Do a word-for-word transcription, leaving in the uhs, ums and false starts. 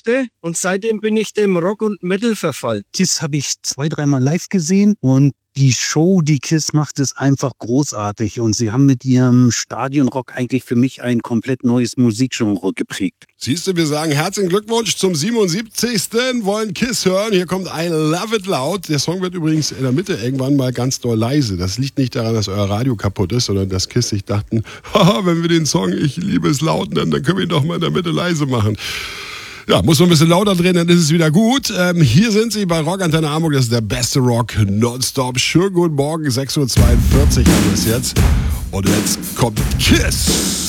mochte und seitdem bin ich dem Rock und Metal verfallen. Kiss habe ich zwei, dreimal live gesehen und die Show, die Kiss macht, ist einfach großartig und sie haben mit ihrem Stadionrock eigentlich für mich ein komplett neues Musikgenre geprägt. Siehst du, wir sagen herzlichen Glückwunsch zum siebenundsiebzigsten Wollen Kiss hören. Hier kommt I Love It Loud. Der Song wird übrigens in der Mitte irgendwann mal ganz doll leise. Das liegt nicht daran, dass euer Radio kaputt ist, sondern dass Kiss sich dachten, haha, wenn wir den Song Ich liebe es laut nennen, dann können wir ihn doch mal in der Mitte leise machen. Ja, muss man ein bisschen lauter drehen, dann ist es wieder gut. Ähm, hier sind sie bei Rockantenne Hamburg. Das ist der beste Rock nonstop. Schönen guten Morgen, sechs Uhr zweiundvierzig haben wir es jetzt. Und jetzt kommt Kiss.